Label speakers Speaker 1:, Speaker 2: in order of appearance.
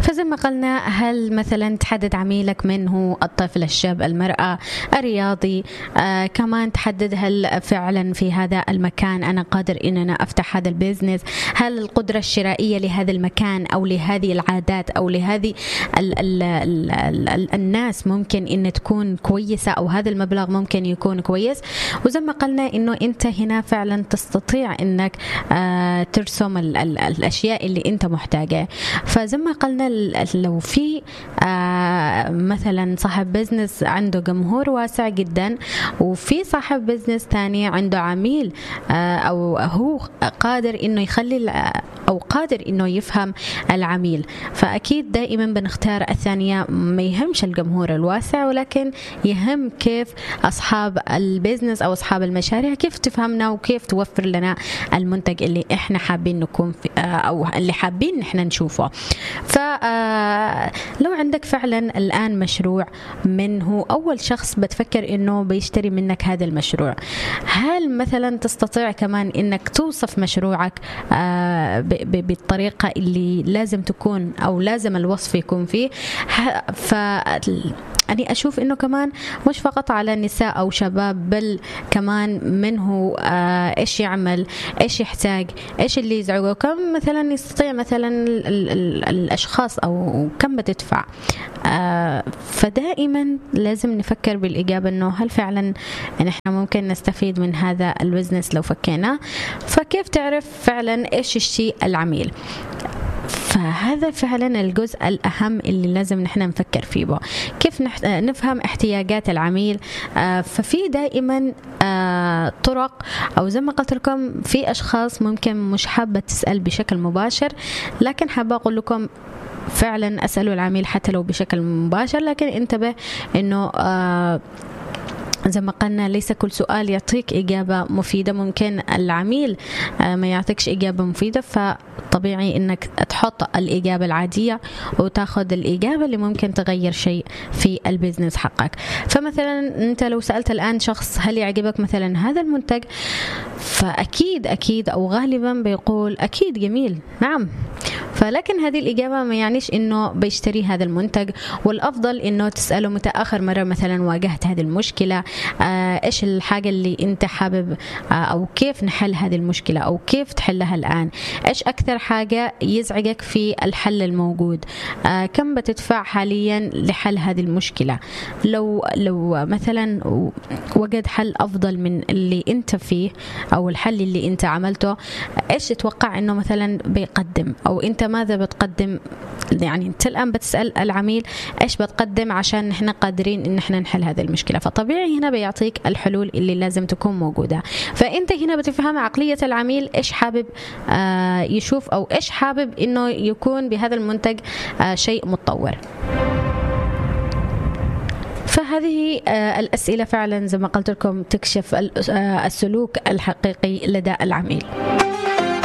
Speaker 1: فزي ما قلنا، هل مثلا تحدد عميلك من هو؟ الطفل، الشاب، المرأة، الرياضي. كمان تحدد هل فعلا في هذا المكان أنا قادر إن أنا أفتح هذا البيزنس، هل القدرة الشرائية لهذا المكان أو لهذه العادات أو لهذه الناس ممكن إن تكون كويسة، أو هذا المبلغ ممكن يكون كويس. وزي ما قلنا إنه أنت هنا فعلا تستطيع إنك ترسم الأشياء اللي أنت محتاجة. فزي ما قلنا، لو في مثلا صاحب بزنس عنده جمهور واسع جدا، وفي صاحب بزنس تاني عنده عميل أو هو قادر إنه يخلي أو قادر إنه يفهم العميل، فأكيد دائما بنختار الثانية. ما يهمش الجمهور الواسع، ولكن يهم كيف أصحاب البيزنس أو أصحاب المشاريع كيف تفهمنا وكيف توفر لنا المنتج اللي إحنا حابين نكون في أو اللي حابين إحنا نشوفه. فلو عندك فعلا الآن مشروع، من هو أول شخص بتفكر إنه بيشتري منك هذا المشروع؟ هل مثلا تستطيع كمان إنك توصف مشروعك بالطريقة اللي لازم تكون أو لازم الوصف يكون فيه؟ أنا أشوف إنه كمان مش فقط على نساء أو شباب، بل كمان منه إيش يعمل، إيش يحتاج، إيش اللي يزعجه، كم مثلا يستطيع مثلا الأشخاص أو كم بتدفع. فدائما لازم نفكر بالإجابة إنه هل فعلا نحن ممكن نستفيد من هذا البزنس لو فكينا. فكيف تعرف فعلا إيش الشيء العميل؟ فهذا فعلا الجزء الأهم اللي لازم نحن نفكر فيه بقى. كيف نفهم احتياجات العميل؟ ففي دائما طرق، أو زي ما قلت لكم في أشخاص ممكن مش حابة تسأل بشكل مباشر، لكن حابة أقول لكم فعلا أسألوا العميل حتى لو بشكل مباشر. لكن انتبه إنه زي ما قلنا ليس كل سؤال يعطيك إجابة مفيدة. ممكن العميل ما يعطيكش إجابة مفيدة، فطبيعي إنك تحط الإجابة العادية وتاخذ الإجابة اللي ممكن تغير شيء في البيزنس حقك. فمثلا أنت لو سألت الآن شخص هل يعجبك مثلا هذا المنتج، فأكيد أو غالبا بيقول أكيد، جميل، نعم. فلكن هذه الإجابة ما يعنيش إنه بيشتري هذا المنتج. والأفضل إنه تسأله متى آخر مرة مثلا واجهت هذه المشكلة، إيش الحاجة اللي أنت حابب أو كيف نحل هذه المشكلة أو كيف تحلها الآن، إيش أكثر حاجة يزعجك في الحل الموجود، كم بتدفع حاليا لحل هذه المشكلة. لو مثلا وجد حل أفضل من اللي أنت فيه أو الحل اللي أنت عملته، إيش تتوقع إنه مثلا بيقدم، أو أنت ماذا بتقدم؟ يعني أنت الآن بتسأل العميل إيش بتقدم عشان نحن قادرين إن نحن نحل هذه المشكلة. فطبيعي هنا بيعطيك الحلول اللي لازم تكون موجودة. فأنت هنا بتفهم عقلية العميل، إيش حابب يشوف أو إيش حابب إنه يكون بهذا المنتج شيء متطور. فهذه الأسئلة فعلا زي ما قلت لكم تكشف السلوك الحقيقي لدى العميل.